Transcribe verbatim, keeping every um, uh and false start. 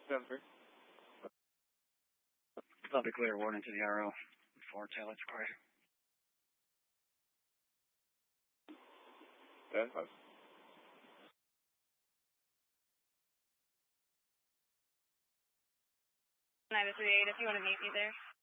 seven three. I'll declare warning to the R O. Four tail, it's required. ten five. nine three eight, if you want to meet me there.